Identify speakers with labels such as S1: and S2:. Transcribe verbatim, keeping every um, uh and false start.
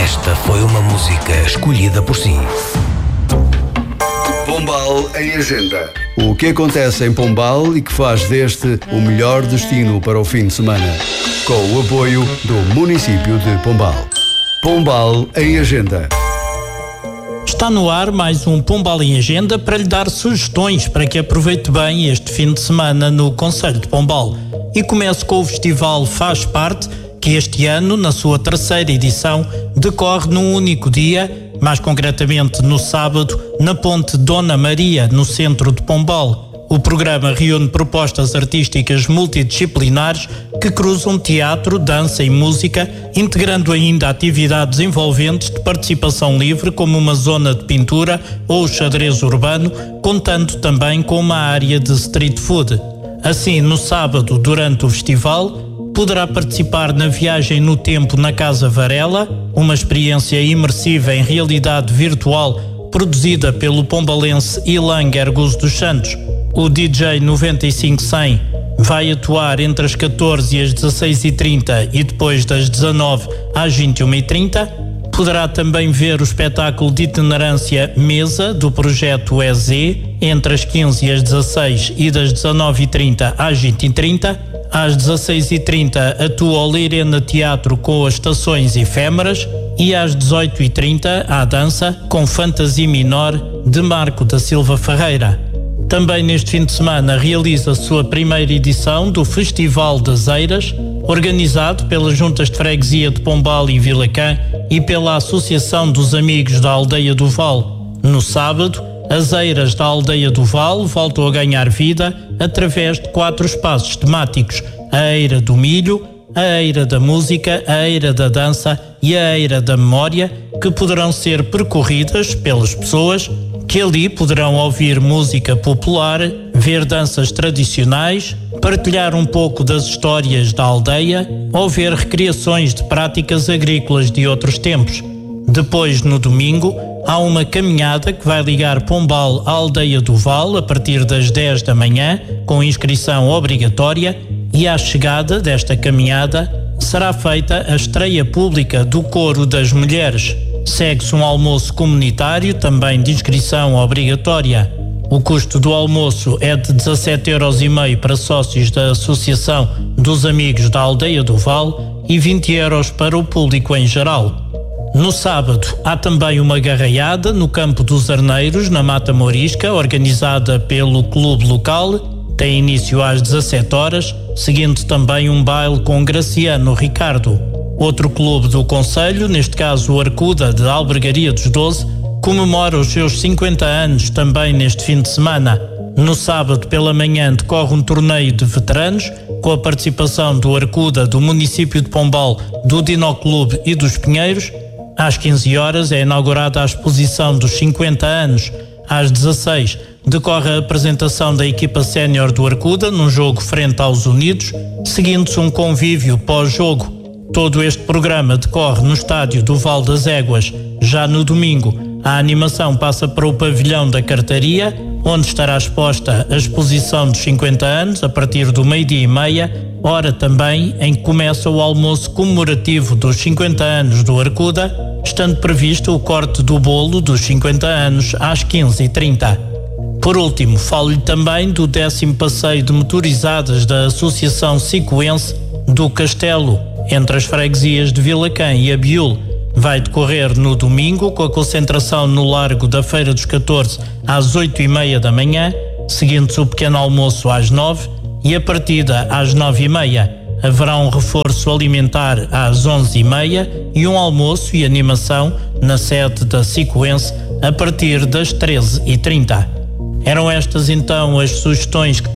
S1: Esta foi uma música escolhida por si.
S2: Pombal em Agenda.
S3: O que acontece em Pombal e que faz deste o melhor destino para o fim de semana. Com o apoio do município de Pombal. Pombal em Agenda.
S4: Está no ar mais um Pombal em Agenda para lhe dar sugestões para que aproveite bem este fim de semana no concelho de Pombal. E começo com o festival Faz Parte, que este ano, na sua terceira edição, decorre num único dia, mais concretamente no sábado, na Ponte Dona Maria, no centro de Pombal. O programa reúne propostas artísticas multidisciplinares que cruzam teatro, dança e música, integrando ainda atividades envolventes de participação livre, como uma zona de pintura ou xadrez urbano, contando também com uma área de street food. Assim, no sábado, durante o festival, poderá participar na viagem no tempo na Casa Varela, uma experiência imersiva em realidade virtual produzida pelo pombalense Ilan Gergus dos Santos. O D J noventa e cinco cem vai atuar entre as catorze e as dezasseis e trinta e depois das dezanove às vinte e uma e trinta. Poderá também ver o espetáculo de itinerância Mesa, do projeto E Z, entre as quinze e as dezasseis e das dezanove e trinta às vinte e trinta. Às dezasseis e trinta atua o Leirena Teatro com as Estações Efêmeras e às dezoito e trinta à dança com Fantasia Minor de Marco da Silva Ferreira. Também neste fim de semana realiza a sua primeira edição do Festival das Eiras, organizado pelas Juntas de Freguesia de Pombal e Vilacã e pela Associação dos Amigos da Aldeia do Val. No sábado, as Eiras da Aldeia do Val voltam a ganhar vida através de quatro espaços temáticos: a Eira do Milho, a Eira da Música, a Eira da Dança e a Eira da Memória, que poderão ser percorridas pelas pessoas que ali poderão ouvir música popular, ver danças tradicionais, partilhar um pouco das histórias da aldeia ou ver recriações de práticas agrícolas de outros tempos. Depois, no domingo, há uma caminhada que vai ligar Pombal à Aldeia do Val a partir das dez da manhã, com inscrição obrigatória, e à chegada desta caminhada será feita a estreia pública do Coro das Mulheres. Segue-se um almoço comunitário, também de inscrição obrigatória. O custo do almoço é de dezassete euros e meio para sócios da Associação dos Amigos da Aldeia do Val e vinte euros para o público em geral. No sábado, há também uma garraiada no Campo dos Arneiros, na Mata Morisca, organizada pelo clube local. Tem início às dezassete horas, seguindo também um baile com Graciano Ricardo. Outro clube do concelho, neste caso o Arcuda de Albergaria dos Doze, comemora os seus cinquenta anos também neste fim de semana. No sábado pela manhã decorre um torneio de veteranos, com a participação do Arcuda, do município de Pombal, do Dinoclube e dos Pinheiros. Às quinze horas é inaugurada a exposição dos cinquenta anos. Às dezasseis decorre a apresentação da equipa sénior do Arcuda num jogo frente aos Unidos, seguindo-se um convívio pós-jogo. Todo este programa decorre no estádio do Val das Éguas. Já no domingo, a animação passa para o pavilhão da Cartaria, onde estará exposta a exposição dos cinquenta anos a partir do meio-dia e meia, hora também em que começa o almoço comemorativo dos cinquenta anos do Arcuda, estando previsto o corte do bolo dos cinquenta anos às quinze e trinta. Por último, falo-lhe também do décimo passeio de motorizadas da Associação Sicoense do Castelo, entre as freguesias de Vilacã e Abiúl. Vai decorrer no domingo, com a concentração no Largo da Feira dos catorze às oito e meia da manhã, seguindo-se o pequeno almoço às nove e a partida às nove e meia. Haverá um reforço alimentar às onze e meia e um almoço e animação na sede da Sicoense a partir das treze e trinta. Eram estas então as sugestões que